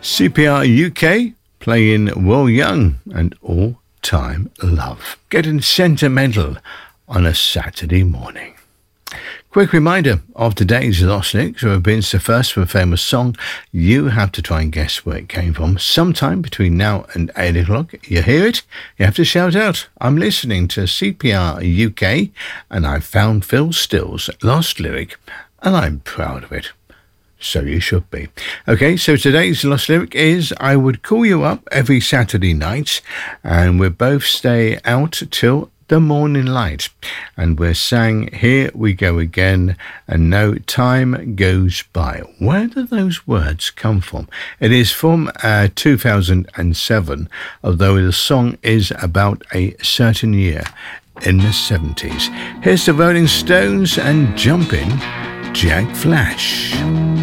CPR UK playing Will Young and All Time Love. Getting sentimental on a Saturday morning. Quick reminder of today's Lost Lyrics, who have been the first for a famous song. You have to try and guess where it came from. Sometime between now and 8 o'clock, you hear it, you have to shout out, I'm listening to CPR UK and I found Phil Still's Lost Lyric and I'm proud of it. So you should be. Okay, so today's Lost Lyric is, I would call you up every Saturday night and we'll both stay out till the morning light. And we're sang Here We Go Again and No Time Goes By. Where do those words come from? It is from 2007, although the song is about a certain year in the 70s. Here's the Rolling Stones and Jumpin' Jack Flash.